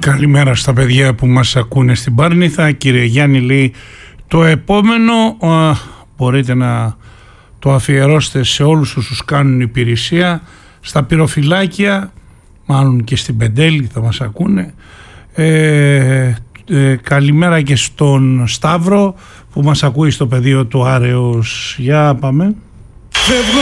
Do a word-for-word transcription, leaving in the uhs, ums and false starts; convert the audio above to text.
Καλημέρα στα παιδιά που μας ακούνε στην Πάρνηθα. Κύριε Γιάννη, λέει, το επόμενο α, μπορείτε να το αφιερώσετε σε όλους όσους κάνουν υπηρεσία στα πυροφυλάκια, μάλλον και στην Πεντέλη θα μας ακούνε. ε, ε, καλημέρα και στον Σταύρο που μας ακούει στο πεδίο του Άρεος. Για πάμε. Φεύγω